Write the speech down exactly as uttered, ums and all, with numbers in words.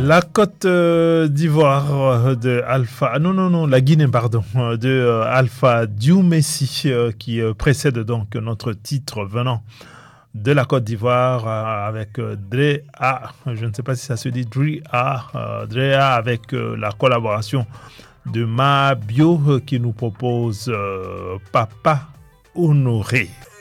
La Côte euh, d'Ivoire euh, de Alpha, ah, non non non, la Guinée pardon, euh, de euh, Alpha Dioumessi euh, qui euh, précède donc notre titre venant de la Côte d'Ivoire euh, avec euh, Drea, je ne sais pas si ça se dit Drea, euh, Drea avec euh, la collaboration de Mabio euh, qui nous propose euh, Papa Honoré.